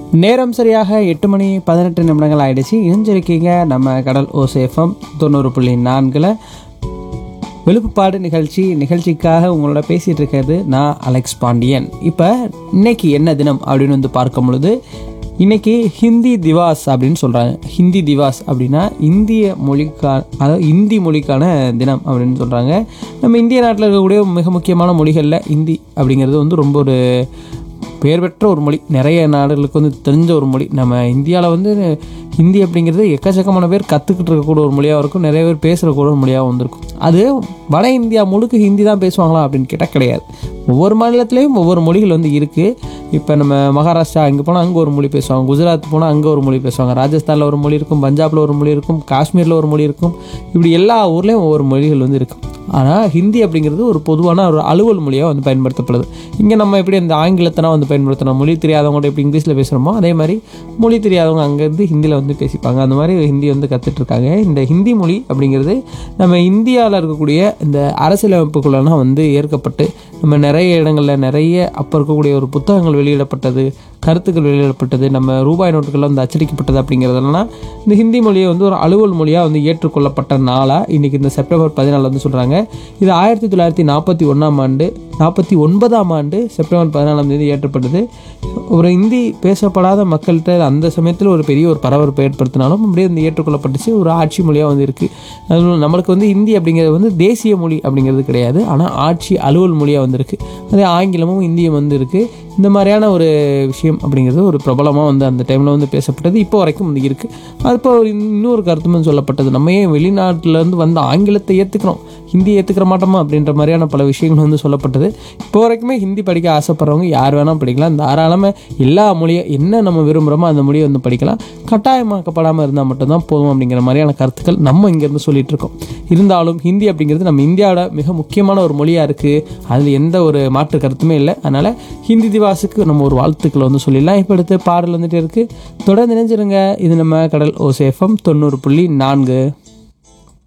நேரம் சரியாக 8:18 ஆயிடுச்சு. இணைஞ்சிருக்கீங்க நம்ம கடல் ஓசேஃபம் 90.4 விழுப்புப்பாடு நிகழ்ச்சிக்காக உங்களோட பேசிகிட்டு இருக்கிறது நான் அலெக்ஸ் பாண்டியன். இப்போ இன்னைக்கு என்ன தினம் அப்படின்னு வந்து பார்க்கும் பொழுது, இன்றைக்கி ஹிந்தி திவாஸ் அப்படின்னு சொல்கிறாங்க. ஹிந்தி திவாஸ் அப்படின்னா இந்திய மொழிக்கான, அதாவது இந்தி மொழிக்கான தினம் அப்படின்னு சொல்கிறாங்க. நம்ம இந்திய நாட்டில் இருக்கக்கூடிய மிக முக்கியமான மொழிகளில் ஹிந்தி அப்படிங்கிறது வந்து ரொம்ப ஒரு பெயர் பெற்ற ஒரு மொழி. நிறைய நாடுகளுக்கு வந்து தெரிஞ்ச ஒரு மொழி. நம்ம இந்தியாவில் வந்து ஹிந்தி அப்படிங்கிறது எக்கச்சக்கமான பேர் கற்றுக்கிட்டு இருக்கக்கூடிய ஒரு மொழியாக இருக்கும். நிறைய பேர் பேசுகிறக்கூடிய ஒரு மொழியாக வந்திருக்கும். அது வட இந்தியா முழுக்க ஹிந்தி தான் பேசுவாங்களா அப்படின்னு கேட்டால் கிடையாது. ஒவ்வொரு மாநிலத்துலேயும் ஒவ்வொரு மொழிகள் வந்து இருக்குது. இப்போ நம்ம மகாராஷ்டிரா இங்கே போனால் அங்கே ஒரு மொழி பேசுவாங்க, குஜராத் போனால் அங்கே ஒரு மொழி பேசுவாங்க, ராஜஸ்தானில் ஒரு மொழி இருக்கும், பஞ்சாபில் ஒரு மொழி இருக்கும், காஷ்மீரில் ஒரு மொழி இருக்கும். இப்படி எல்லா ஊர்லேயும் ஒவ்வொரு மொழிகள் வந்து இருக்கும். ஆனால் ஹிந்தி அப்படிங்கிறது ஒரு பொதுவான ஒரு அலுவல் மொழியாக வந்து பயன்படுத்தப்படுது. இங்கே நம்ம எப்படி இந்த ஆங்கிலத்தினா வந்து பயன்படுத்தணும், மொழி தெரியாதவங்கள்ட்ட எப்படி இங்கிலீஷில் பேசுகிறோமோ அதே மாதிரி மொழி தெரியாதவங்க அங்கேருந்து ஹிந்தியில் வந்து பேசிப்பாங்க. அந்த மாதிரி ஹிந்தி வந்து கற்றுட்ருக்காங்க. இந்த ஹிந்தி மொழி அப்படிங்கிறது நம்ம இந்தியாவில் இருக்கக்கூடிய இந்த அரசியலமைப்புக்குள்ளெல்லாம் வந்து ஏற்கப்பட்டு நம்ம நிறைய இடங்களில் நிறைய அப்போ இருக்கக்கூடிய ஒரு புத்தகங்கள் வெளியிடப்பட்டது, கருத்துக்கள் வெளியிடப்பட்டது, நம்ம ரூபாய் நோட்டுகளில் வந்து அச்சடிக்கப்பட்டது. அப்படிங்கிறதெல்லாம் இந்த ஹிந்தி மொழியை வந்து ஒரு அலுவல் மொழியாக வந்து ஏற்றுக்கொள்ளப்பட்ட நாளாக இன்றைக்கி இந்த செப்டம்பர் 14 வந்து சொல்கிறாங்க. இது 1949ஆம் ஆண்டு செப்டம்பர் 14 ஏற்றப்பட்டது. ஒரு ஹிந்தி பேசப்படாத மக்கள்கிட்ட அந்த சமயத்தில் ஒரு பெரிய ஒரு பரபரப்பை ஏற்படுத்தினாலும் அப்படியே வந்து ஏற்றுக்கொள்ளப்பட்டுச்சு. ஒரு ஆட்சி மொழியாக வந்து இருக்குது. அது நம்மளுக்கு வந்து ஹிந்தி அப்படிங்கிறது வந்து தேசிய மொழி அப்படிங்கிறது கிடையாது, ஆனால் ஆட்சி அலுவல் மொழியாக வந்துருக்கு. அதே ஆங்கிலமும் இந்தியும் வந்து இருக்குது. இந்த மாதிரியான ஒரு விஷயம் அப்படிங்கிறது ஒரு பிரபலமாக வந்து அந்த டைமில் வந்து பேசப்பட்டது. இப்போ வரைக்கும் வந்து இருக்குது. அது இப்போ இன்னொரு கருத்துமே சொல்லப்பட்டது, நம்ம ஏன் வெளிநாட்டிலேருந்து வந்து ஆங்கிலத்தை ஏற்றுக்கிறோம், ஹிந்தி ஏற்றுக்கிற மாட்டோமா அப்படின்ற மாதிரியான பல விஷயங்கள் வந்து சொல்லப்பட்டது. இப்போ வரைக்குமே ஹிந்தி படிக்க ஆசைப்படுறவங்க யார் வேணால் படிக்கலாம். தாராளமாக எல்லா மொழியை என்ன நம்ம விரும்புகிறோமோ அந்த மொழியை வந்து படிக்கலாம். கட்டாயமாக்கப்படாமல் இருந்தால் மட்டும்தான் போதும் அப்படிங்கிற மாதிரியான கருத்துக்கள் நம்ம இங்கேருந்து சொல்லிகிட்டு இருக்கோம். இருந்தாலும் ஹிந்தி அப்படிங்கிறது நம்ம இந்தியாவோட மிக முக்கியமான ஒரு மொழியாக இருக்குது. அதில் எந்த ஒரு மாற்று கருத்துமே இல்லை. அதனால் ஹிந்தி திவாஸுக்கு நம்ம ஒரு வாழ்த்துக்களை வந்து சொல்லிடலாம். இப்போ அடுத்து பாடல் வந்துட்டு இருக்குது. தொடர்ந்து நினைச்சிருங்க. இது நம்ம கடல் ஓசேஃபம் 90.4.